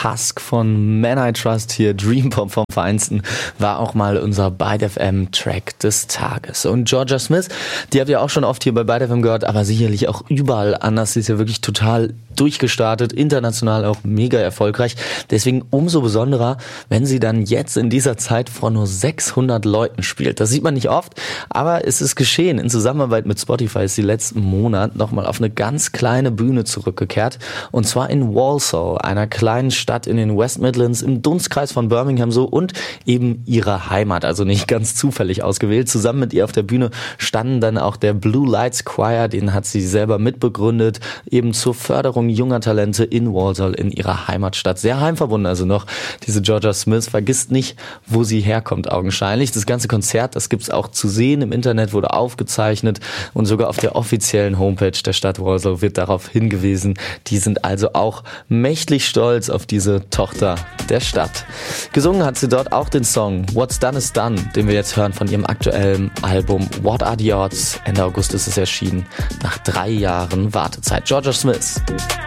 Husk von Man I Trust hier, Dream Pop vom Feinsten, war auch mal unser Byte FM Track des Tages. Und Jorja Smith, die habt ihr auch schon oft hier bei Byte FM gehört, aber sicherlich auch überall anders. Sie ist ja wirklich total durchgestartet, international auch mega erfolgreich. Deswegen umso besonderer, wenn sie dann jetzt in dieser Zeit vor nur 600 Leuten spielt. Das sieht man nicht oft, aber es ist geschehen. In Zusammenarbeit mit Spotify ist sie letzten Monat nochmal auf eine ganz kleine Bühne zurückgekehrt. Und zwar in Walsall, einer kleinen Stadt in den West Midlands im Dunstkreis von Birmingham so und eben ihrer Heimat. Also nicht ganz zufällig ausgewählt. Zusammen mit ihr auf der Bühne standen dann auch der Blue Lights Choir, den hat sie selber mitbegründet, eben zur Förderung junger Talente in Walsall in ihrer Heimatstadt. Sehr heimverbunden also noch. Diese Jorja Smith vergisst nicht, wo sie herkommt augenscheinlich. Das ganze Konzert, das gibt's auch zu sehen im Internet, wurde aufgezeichnet und sogar auf der offiziellen Homepage der Stadt Walsall wird darauf hingewiesen. Die sind also auch mächtig stolz auf diese Tochter der Stadt. Gesungen hat sie dort auch den Song What's Done is Done, den wir jetzt hören von ihrem aktuellen Album What Are the Odds? Ende August ist es erschienen, nach 3 Jahren Wartezeit. Jorja Smith.